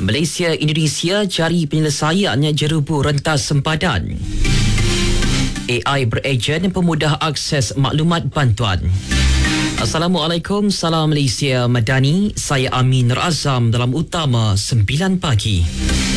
Malaysia Indonesia cari penyelesaian jerubu rentas sempadan. AI berejen pemudah akses maklumat bantuan. Assalamualaikum, salam Malaysia Madani. Saya Amin Nur Azam dalam Utama 9 pagi.